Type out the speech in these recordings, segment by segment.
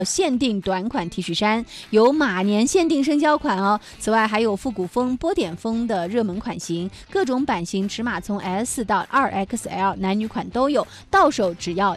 限定短款 T 恤衫，有马年限定生肖款哦。此外还有复古风、波点风的热门款型，各种版型尺码从 S 到2XL， 男女款都有，到手只要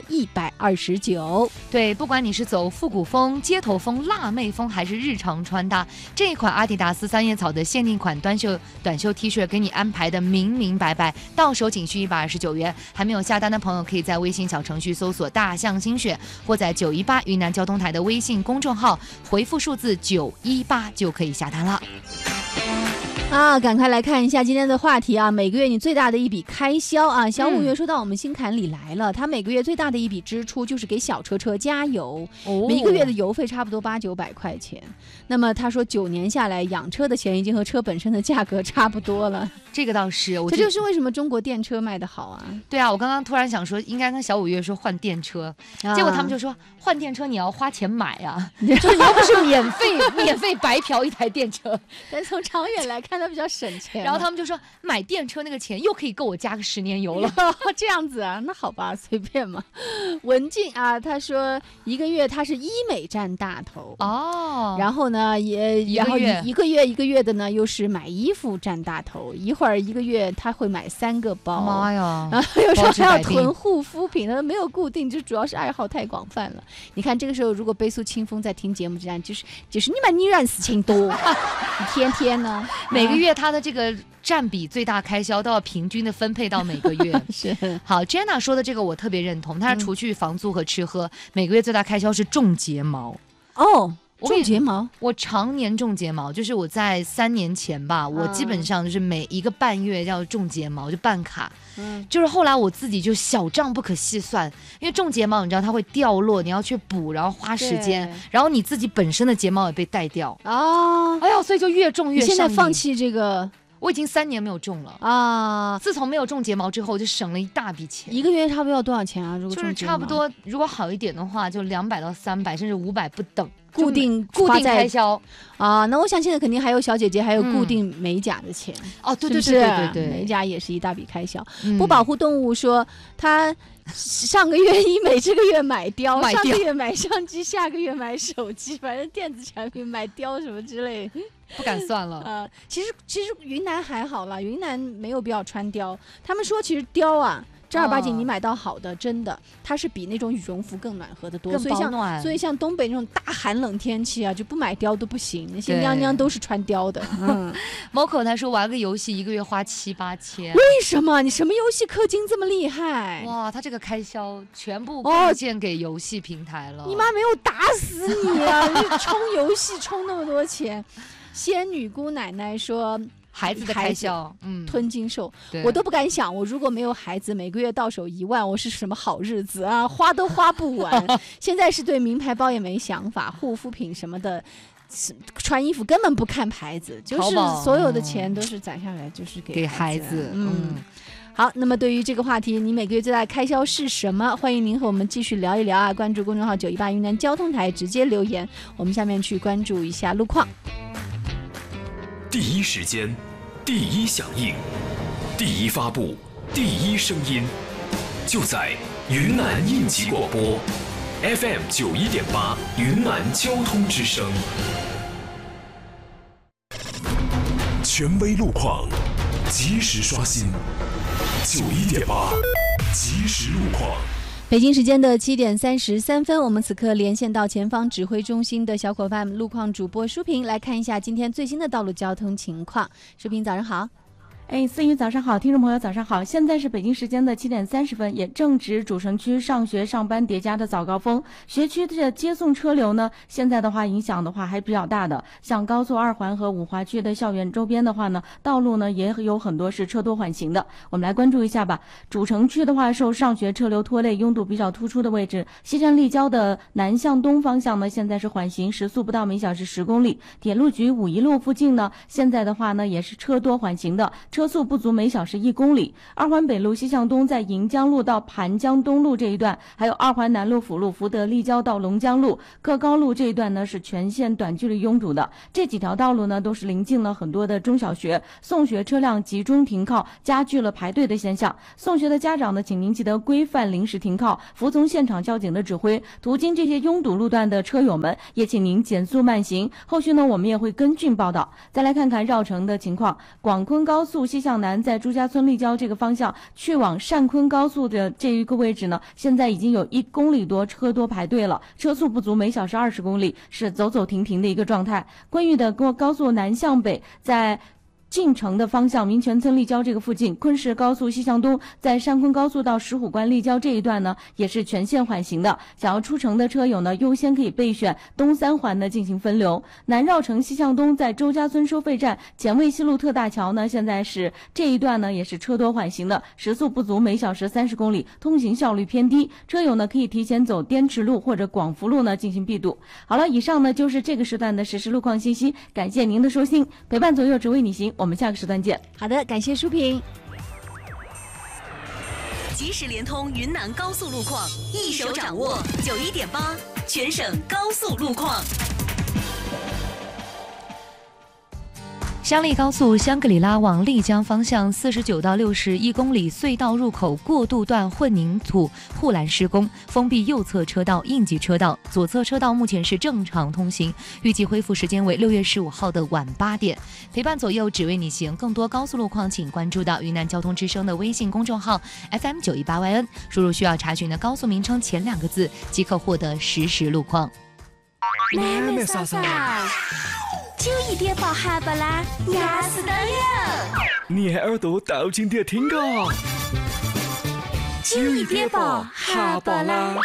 129。 对，不管你是走复古风、街头风、辣妹风，还是日常穿搭，这一款阿迪达斯三叶草的限定款短袖 T 恤给你安排的明明白白，到手仅需129元。还没有下单的朋友，可以在微信小程序搜索大象精选，或在918云南交通台的微信公众号回复数字918就可以下单了。 赶快来看一下今天的话题啊！每个月你最大的一笔开销啊，小五月说到我们心坎里来了，他每个月最大的一笔支出就是给小车加油，每个月的油费差不多800-900块钱。那么他说9年下来，养车的钱已经和车本身的价格差不多了。 这个倒是， 这就是为什么中国电车卖得好啊。 对啊，我刚刚突然想说，应该跟小五月说换电车，结果他们就说换电车你要花钱买啊，就是你又不是免费白嫖一台电车。 但从长远来看，它比较省钱。 然后他们就说买电车那个钱又可以够我加个10年油了。 这样子啊，那好吧，随便嘛。文静啊，他说一个月他是医美占大头哦， 然后呢一个月的呢又是买衣服占大头，一会儿一个月他会买3个包， 妈呀！ 有时候还要囤护肤品，他没有固定，就主要是爱好太广泛了。你看这个时候，如果杯素清风在听节目这样，就是你们女人事情多，你天天呢， 每个月他的这个占比最大开销都要平均的分配到每个月。 是好 ，Jenna 说的这个我特别认同，他除去房租和吃喝，每个月最大开销是种睫毛。 哦。种睫毛， 我常年种睫毛，就是我在3年前吧，我基本上就是每一个半月要种睫毛，就办卡。就是后来我自己就小账不可细算，因为种睫毛你知道它会掉落，你要去补，然后花时间，然后你自己本身的睫毛也被带掉啊。哎呀，所以就越种越上瘾。 你现在放弃这个？ 我已经3年没有种了啊！自从没有种睫毛之后，就省了一大笔钱。 一个月差不多要多少钱啊？如果就是差不多，如果好一点的话，就200到300，甚至500不等。 固定开销啊，那我想现在肯定还有小姐姐还有固定美甲的钱哦，对， 美甲也是一大笔开销。不保护动物说他上个月医美，这个月买貂，上个月买相机，下个月买手机，反正电子产品买貂什么之类不敢算了。 其实云南还好啦，云南没有必要穿貂。他们说其实貂啊，正儿八经你买到好的，真的它是比那种羽绒服更暖和的多， 更保暖。 所以像东北那种大寒冷天气啊，就不买貂都不行。那些娘娘都是穿貂的。 某口他说玩个游戏一个月花7-8千， 为什么？你什么游戏氪金这么厉害？ 哇，他这个开销全部贡献给游戏平台了。 你妈没有打死你啊！你充游戏充那么多钱。仙女姑奶奶说。 孩子的开销， 吞金兽，我都不敢想。我如果没有孩子，每个月到手1万，我是什么好日子啊？花都花不完。现在是对名牌包也没想法，护肤品什么的，穿衣服根本不看牌子，就是所有的钱都是攒下来，就是给孩子。好，那么对于这个话题，你每个月最大的开销是什么？欢迎您和我们继续聊一聊啊！关注公众号918云南交通台，直接留言。我们下面去关注一下路况。 第一时间，第一响应，第一发布，第一声音，就在云南应急广播 FM 91.8云南交通之声，权威路况，及时刷新，91.8即时路况。 北京时间的7点33分，我们此刻连线到前方指挥中心的小伙伴路况主播舒平，来看一下今天最新的道路交通情况。舒平，早上好。 思雨早上好，听众朋友早上好，现在是北京时间的7点30分，也正值主城区上学上班叠加的早高峰，学区的接送车流呢，现在的话影响的话还比较大的，像高速2环和五华区的校园周边的话呢，道路呢也有很多是车多缓行的。我们来关注一下吧。主城区的话，受上学车流拖累，拥堵比较突出的位置，西站立交的南向东方向呢，现在是缓行，时速不到每小时10公里。铁路局5一路附近呢，现在的话呢也是车多缓行的。 车速不足每小时1公里。二环北路西向东在银江路到盘江东路这一段，还有二环南路辅路福德立交到龙江路、各高路这一段呢是全线短距离拥堵的。这几条道路呢都是临近了很多的中小学，送学车辆集中停靠，加剧了排队的现象。送学的家长呢，请您记得规范临时停靠，服从现场交警的指挥。途经这些拥堵路段的车友们，也请您减速慢行。后续呢，我们也会跟进报道。再来看看绕城的情况，广昆高速西向南，在朱家村立交这个方向去往汕昆高速的这一个位置呢，现在已经有1公里多车多排队了，车速不足每小时20公里，是走走停停的一个状态。昆玉的高速南向北，在进城的方向，民权村立交这个附近，昆石高速西向东，在汕昆高速到石虎关立交这一段呢，也是全线缓行的。想要出城的车友呢，优先可以备选东3环呢进行分流。南绕城西向东，在周家村收费站前卫西路特大桥呢，现在是这一段呢也是车多缓行的，时速不足每小时30公里，通行效率偏低。车友呢可以提前走滇池路或者广福路呢进行避堵。好了，以上呢就是这个时段的实时路况信息，感谢您的收听，陪伴左右只为你行。我们下个时段见。 好的，感谢淑萍。 即时联通云南高速路况，一手掌握91.8全省高速路况。 香丽高速香格里拉往丽江方向49到61公里隧道入口过渡段混凝土护栏施工，封闭右侧车道应急车道，左侧车道目前是正常通行，预计恢复时间为6月15号的晚8点。陪伴左右只为你行，更多高速路况请关注到云南交通之声的微信公众号 FM918YN， 输入需要查询的高速名称前2个字即可获得实时路况。 妹妹嫂嫂，91.8哈巴拉雅斯的哟， 你的耳朵倒进点听个 91.8哈巴拉。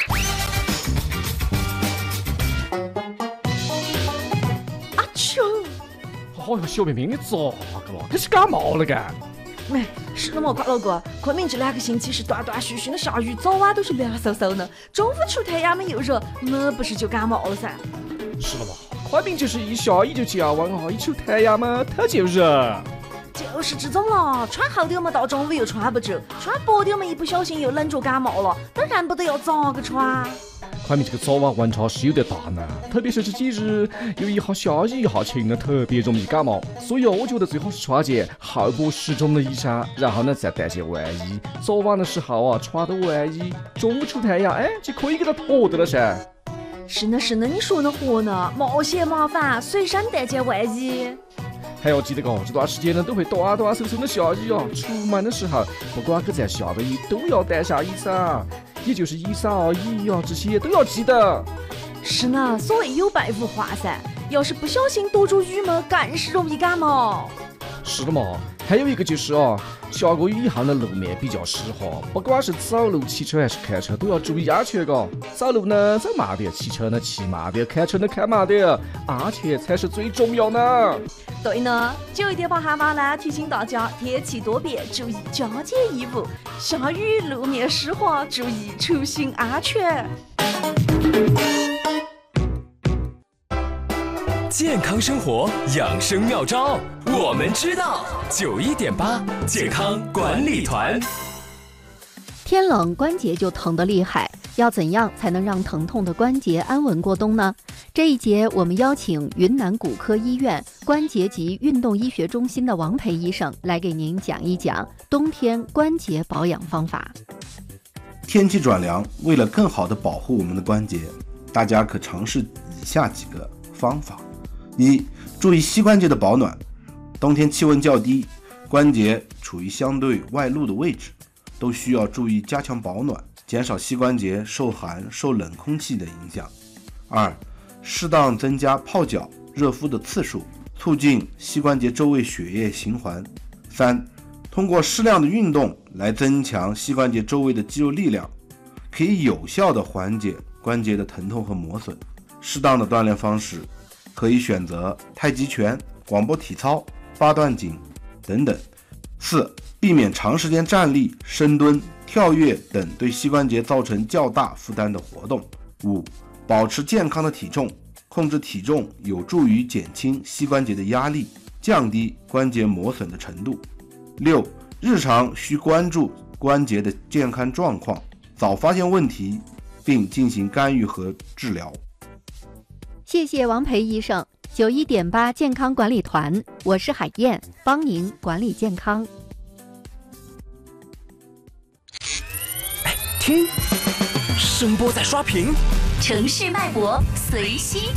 阿秋，哎呀，小妹妹你咋个了？你是感冒了干？ 没，是那么快了哥，昆明这2个星期是断断续续的下雨，早晚都是凉飕飕的，中午出太阳嘛又热，我不是就感冒了噻。 是了嘛，昆明就是一下雨就降温啊，一出太阳嘛它就热。 就是这种了，穿厚点嘛到中午又穿不住，穿薄点嘛一不小心又冷着感冒了，那然不得要咋个穿？ 昆明这个早晚温差是有点大呢，特别是这几日有一下下雨一下晴呢，特别容易感冒。所以我觉得最好是穿件厚薄适中的衣裳，然后呢再带件外衣。早晚的时候啊，穿的外衣，中午出太阳，就可以给它脱掉了噻。 是呢，你说的活呢，冒些麻烦，随身带件外衣。 还要记得这段时间呢都会短短手的下雨啊，出门的时候不管可在下的雨都要带下雨伞，也就是雨伞啊、雨衣啊这些都要记得。 是呢，所谓有备无患噻，要是不小心躲着雨嘛，更是容易感冒。 是的嘛，还有一个就是下过雨以后呢，路面比较湿滑，不管是走路、骑车还是开车，都要注意安全嘎。走路呢走慢点，骑车呢骑慢点，开车呢开慢点，安全才是最重要的。 对呢，91.8哈巴呢提醒大家，天气多变，注意加件衣物，下雨路面湿滑，注意出行安全。 健康生活养生妙招，我们知道。91.8健康管理团。 天冷关节就疼得厉害，要怎样才能让疼痛的关节安稳过冬呢？这一节我们邀请云南骨科医院关节及运动医学中心的王培医生来给您讲一讲冬天关节保养方法。 天气转凉，为了更好地保护我们的关节，大家可尝试以下几个方法。一、注意膝关节的保暖。冬天气温较低，关节处于相对外露的位置，都需要注意加强保暖，减少膝关节受寒、受冷空气的影响。二、适当增加泡脚、热敷的次数，促进膝关节周围血液循环。三、通过适量的运动来增强膝关节周围的肌肉力量，可以有效地缓解关节的疼痛和磨损。适当的锻炼方式可以选择太极拳、广播体操、八段锦等等。四、避免长时间站立、深蹲、跳跃等对膝关节造成较大负担的活动。五、保持健康的体重，控制体重有助于减轻膝关节的压力，降低关节磨损的程度。 6. 日常需关注关节的健康状况，早发现问题并进行干预和治疗。 谢谢王培医生。91.8健康管理团，我是海燕，帮您管理健康。 听，声波在刷屏， 城市脉搏随心